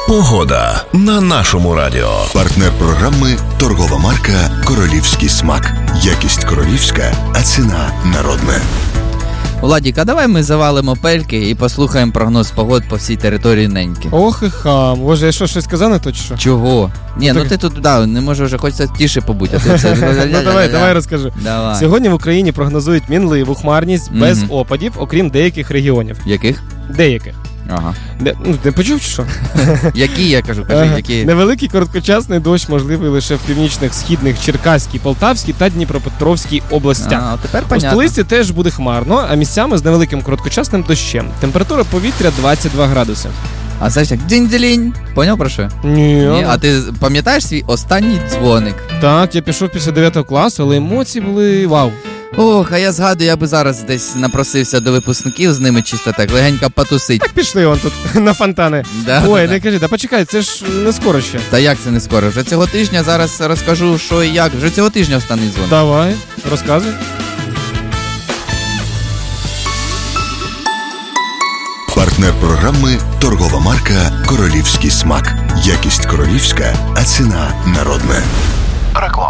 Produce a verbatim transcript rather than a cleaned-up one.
Погода на нашому радіо. Партнер програми – торгова марка «Королівський смак». Якість королівська, а ціна народна. Владік, а давай ми завалимо пельки і послухаємо прогноз погод по всій території неньки. Ох і хам. Боже, я що, щось сказав не то чи що? Чого? Ні, Ну, ну так- ти тут, да, не може вже, хочеться тише побути, а ти все... Ну давай, давай розкажу. Давай. Сьогодні в Україні прогнозують мінливу хмарність без Мгм. опадів, окрім деяких регіонів. Яких? Деяких. Ага. Де, ну, ти почув чи що? Які, я кажу, кажи, Ага. які... Невеликий короткочасний дощ можливий лише в північних, східних, Черкаській, Полтавській та Дніпропетровській областях. А, тепер У понятно. столиці теж буде хмарно, а місцями з невеликим короткочасним дощем. Температура повітря двадцять два градуси. А знаєш так, дзінь-дзілінь. Поняв про що? Ні. Ні? А ти пам'ятаєш свій останній дзвоник? Так, я пішов після дев'ятого класу, але емоції були вау. Ох, а я згадую, я би зараз десь напросився до випускників з ними чисто так легенько потусить. Так пішли он тут на фонтани. Да, Ой, да, не да. кажи, та почекай, це ж не скоро ще. Та як це не скоро? Вже цього тижня зараз розкажу, що і як. Вже цього тижня останній дзвоник. Давай, розказуй. Партнер програми – торгова марка «Королівський смак». Якість королівська, а ціна народна.